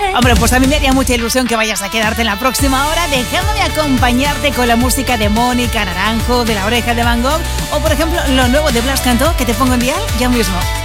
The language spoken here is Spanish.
Hombre, pues a mí me haría mucha ilusión que vayas a quedarte en la próxima hora dejándome acompañarte con la música de Mónica Naranjo, de La Oreja de Van Gogh o, por ejemplo, lo nuevo de Blas Cantó, que te pongo en dial ya mismo.